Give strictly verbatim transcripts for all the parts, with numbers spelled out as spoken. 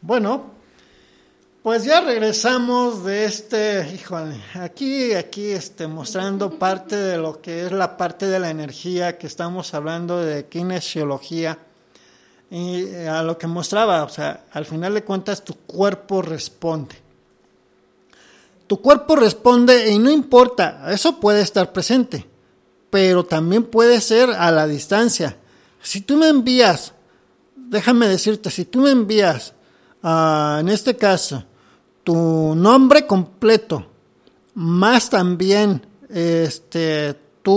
Bueno, pues ya regresamos de este, híjole, aquí, aquí este, mostrando parte de lo que es la parte de la energía que estamos hablando de kinesiología y a lo que mostraba, o sea, al final de cuentas tu cuerpo responde. Tu cuerpo responde y no importa, eso puede estar presente, pero también puede ser a la distancia. Si tú me envías, déjame decirte, si tú me envías, uh, en este caso, tu nombre completo, más también este,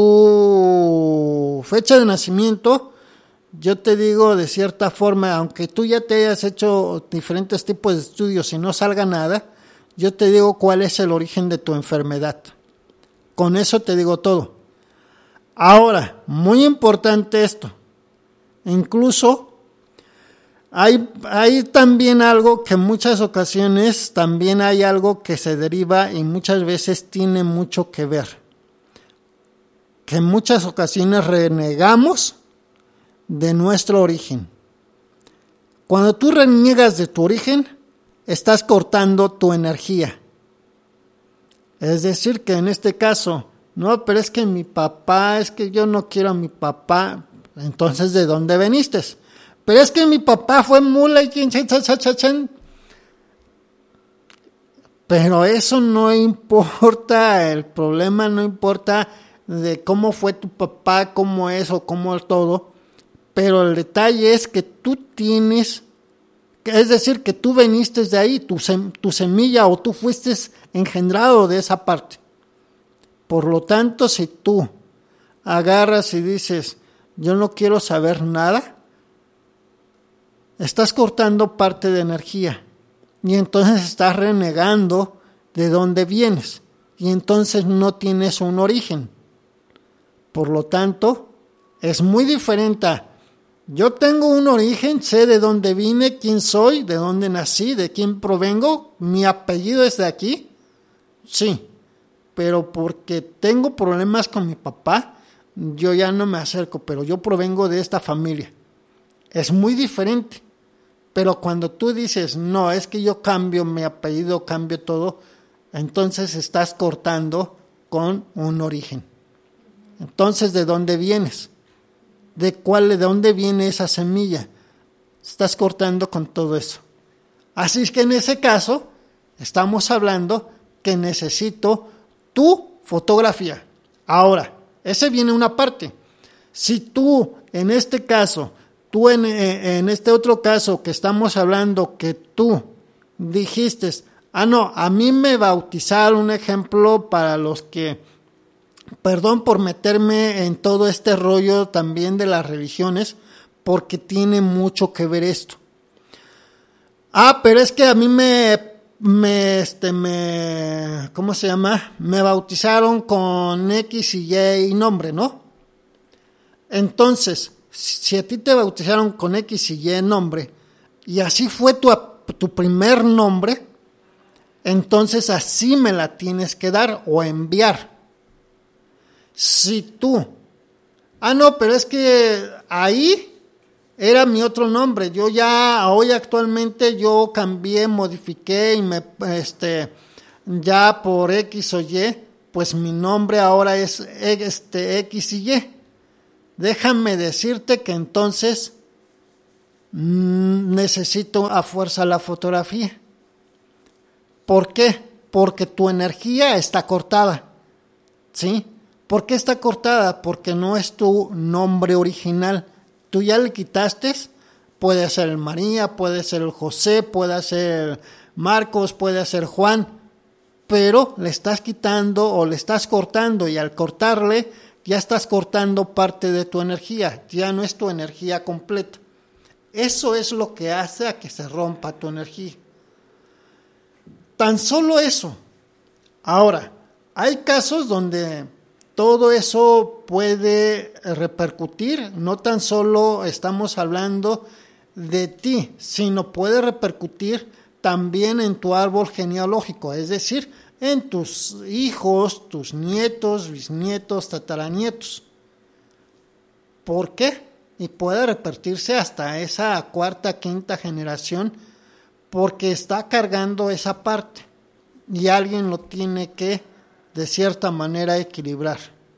tu fecha de nacimiento, yo te digo de cierta forma, aunque tú ya te hayas hecho diferentes tipos de estudios y no salga nada, yo te digo cuál es el origen de tu enfermedad. Con eso te digo todo. Ahora, muy importante esto, incluso Hay, hay también algo que en muchas ocasiones también hay algo que se deriva y muchas veces tiene mucho que ver. Que en muchas ocasiones renegamos de nuestro origen. Cuando tú reniegas de tu origen, estás cortando tu energía. Es decir, que en este caso, no, pero es que mi papá, es que yo no quiero a mi papá. Entonces, ¿de dónde veniste? Pero es que mi papá fue mula y quien se chen. Pero eso no importa, el problema no importa de cómo fue tu papá, cómo es o cómo es todo. Pero el detalle es que tú tienes, es decir, que tú veniste de ahí, tu, sem, tu semilla o tú fuiste engendrado de esa parte. Por lo tanto, si tú agarras y dices, yo no quiero saber nada, estás cortando parte de energía y entonces estás renegando de dónde vienes y entonces no tienes un origen. Por lo tanto, es muy diferente a, yo tengo un origen, sé de dónde vine, quién soy, de dónde nací, de quién provengo, mi apellido es de aquí, sí, pero porque tengo problemas con mi papá, yo ya no me acerco, pero yo provengo de esta familia. Es muy diferente. Pero cuando tú dices, no, es que yo cambio mi apellido, cambio todo, entonces estás cortando con un origen. Entonces, ¿de dónde vienes? ¿De cuál, de dónde viene esa semilla? Estás cortando con todo eso. Así es que en ese caso, estamos hablando que necesito tu fotografía. Ahora, ese viene una parte. Si tú, en este caso, Tú en, en este otro caso que estamos hablando, que tú dijiste, ah no, a mí me bautizaron, un ejemplo para los que, perdón por meterme en todo este rollo también de las religiones, porque tiene mucho que ver esto. Ah, pero es que a mí me, me, este, me, ¿cómo se llama? Me bautizaron con X y Y nombre, ¿no? Entonces, si a ti te bautizaron con X y Y nombre, y así fue tu, tu primer nombre, entonces así me la tienes que dar o enviar. Si tú, ah no, pero es que ahí era mi otro nombre, yo ya, hoy actualmente yo cambié, modifiqué y me, este, ya por X o Y, pues mi nombre ahora es este, X y Y. Déjame decirte que entonces mmm, necesito a fuerza la fotografía. ¿Por qué? Porque tu energía está cortada. ¿Sí? ¿Por qué está cortada? Porque no es tu nombre original. Tú ya le quitaste, puede ser el María, puede ser el José, puede ser el Marcos, puede ser Juan, pero le estás quitando o le estás cortando y al cortarle ya estás cortando parte de tu energía, ya no es tu energía completa. Eso es lo que hace a que se rompa tu energía. Tan solo eso. Ahora, hay casos donde todo eso puede repercutir, no tan solo estamos hablando de ti, sino puede repercutir también en tu árbol genealógico, es decir, en tus hijos, tus nietos, bisnietos, tataranietos. ¿Por qué? Y puede repetirse hasta esa cuarta, quinta generación, porque está cargando esa parte y alguien lo tiene que, de cierta manera, equilibrar.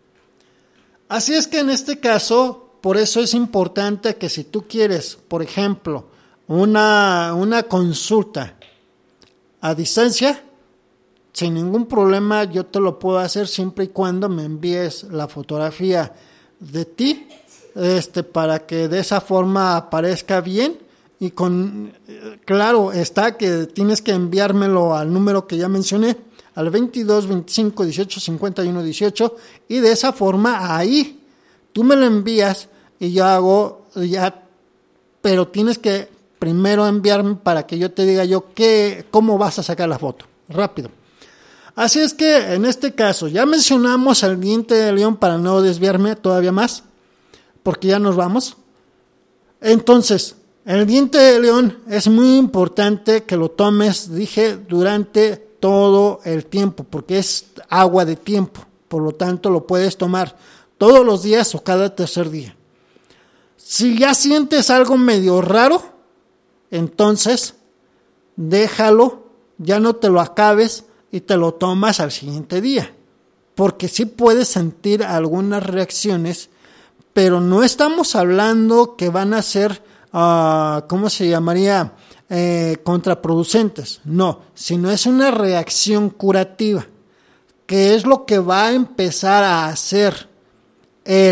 Así es que en este caso, por eso es importante que si tú quieres, por ejemplo, una, una consulta a distancia, sin ningún problema yo te lo puedo hacer siempre y cuando me envíes la fotografía de ti, este, para que de esa forma aparezca bien. Y con, claro, está que tienes que enviármelo al número que ya mencioné, al veintidós, veinticinco, dieciocho, cincuenta y uno, dieciocho, y de esa forma ahí tú me lo envías y yo hago, ya, pero tienes que primero enviarme para que yo te diga yo qué, cómo vas a sacar la foto, rápido. Así es que en este caso ya mencionamos el diente de león para no desviarme todavía más, porque ya nos vamos. Entonces, el diente de león es muy importante que lo tomes, dije, durante todo el tiempo, porque es agua de tiempo. Por lo tanto, lo puedes tomar todos los días o cada tercer día. Si ya sientes algo medio raro, entonces déjalo, ya no te lo acabes y te lo tomas al siguiente día. Porque sí puedes sentir algunas reacciones, pero no estamos hablando que van a ser Uh, ¿cómo se llamaría? Eh, contraproducentes. No, sino es una reacción curativa, que es lo que va a empezar a hacer el,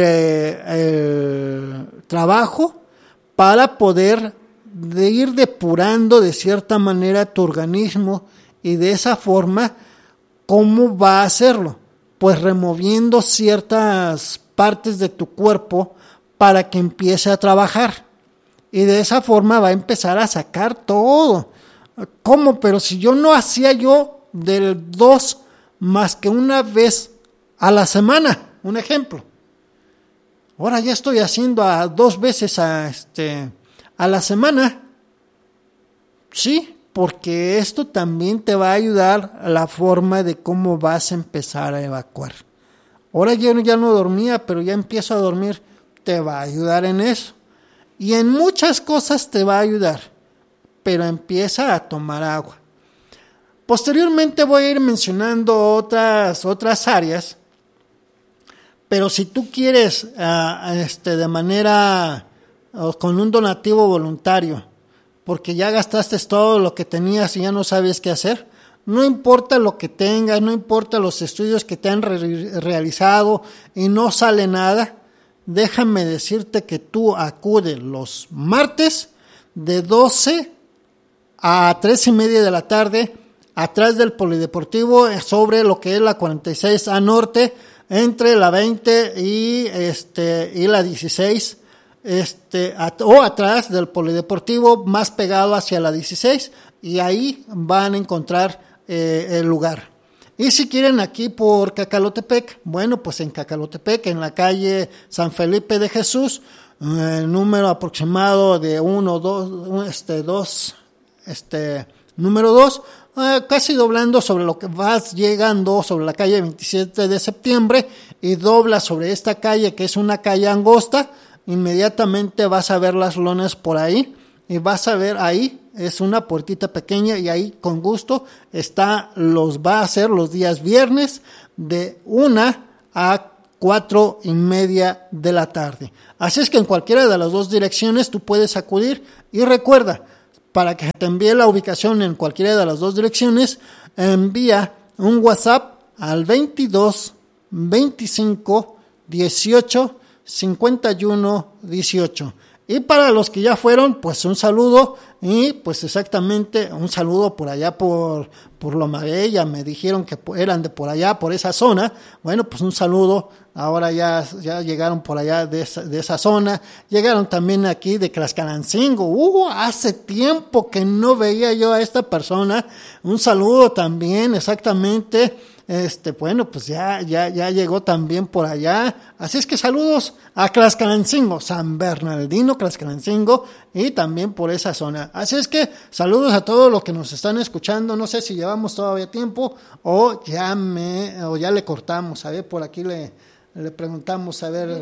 el trabajo para poder de ir depurando de cierta manera tu organismo, y de esa forma, ¿cómo va a hacerlo? Pues removiendo ciertas partes de tu cuerpo para que empiece a trabajar. Y de esa forma va a empezar a sacar todo. ¿Cómo? Pero si yo no hacía yo del dos más que una vez a la semana, un ejemplo. Ahora ya estoy haciendo a dos veces a, este, a la semana. Sí, porque esto también te va a ayudar a la forma de cómo vas a empezar a evacuar. Ahora yo ya no dormía, pero ya empiezo a dormir. Te va a ayudar en eso. Y en muchas cosas te va a ayudar, pero empieza a tomar agua. Posteriormente voy a ir mencionando otras, otras áreas, pero si tú quieres uh, este, de manera uh, con un donativo voluntario, porque ya gastaste todo lo que tenías y ya no sabes qué hacer, no importa lo que tengas, no importa los estudios que te han re- realizado y no sale nada, déjame decirte que tú acudes los martes de doce a tres y media de la tarde atrás del Polideportivo, sobre lo que es la cuarenta y seis A Norte, entre la veinte y este y la dieciséis, este at, o atrás del Polideportivo, más pegado hacia la dieciséis, y ahí van a encontrar eh, el lugar. Y si quieren aquí por Cacalotepec, bueno, pues en Cacalotepec, en la calle San Felipe de Jesús, el eh, número aproximado de uno, dos, este, dos, este, número dos, eh, casi doblando sobre lo que vas llegando sobre la calle veintisiete de septiembre y doblas sobre esta calle que es una calle angosta, inmediatamente vas a ver las lonas por ahí y vas a ver ahí. Es una puertita pequeña y ahí con gusto está, los va a hacer los días viernes de una a cuatro y media de la tarde. Así es que en cualquiera de las dos direcciones tú puedes acudir, y recuerda, para que te envíe la ubicación en cualquiera de las dos direcciones, envía un WhatsApp al veintidós, veinticinco, dieciocho, cincuenta y uno, dieciocho. Y para los que ya fueron, pues un saludo, y pues exactamente un saludo por allá por, por Loma Bella, me dijeron que eran de por allá, por esa zona. Bueno, pues un saludo, ahora ya, ya llegaron por allá de esa, de esa zona, llegaron también aquí de Tlaxcalancingo. Uh, hace tiempo que no veía yo a esta persona, un saludo también, exactamente. Este, bueno, pues ya, ya, ya llegó también por allá. Así es que saludos a Tlaxcalancingo, San Bernardino, Tlaxcalancingo, y también por esa zona. Así es que saludos a todos los que nos están escuchando. No sé si llevamos todavía tiempo o ya me, o ya le cortamos. A ver, por aquí le, le preguntamos, a ver.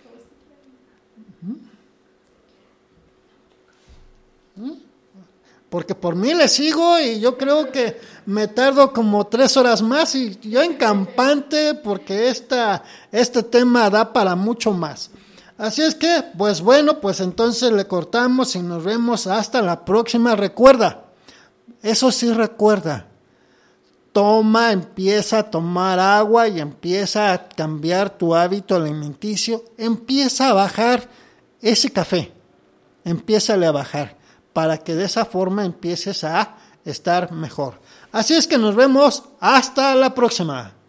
¿Mm? ¿Mm? porque por mí le sigo y yo creo que me tardo como tres horas más y yo en campante porque esta, este tema da para mucho más. Así es que, pues bueno, pues entonces le cortamos y nos vemos hasta la próxima. Recuerda, eso sí recuerda, toma, empieza a tomar agua y empieza a cambiar tu hábito alimenticio, empieza a bajar ese café, empiézale a bajar, para que de esa forma empieces a estar mejor. Así es que nos vemos hasta la próxima.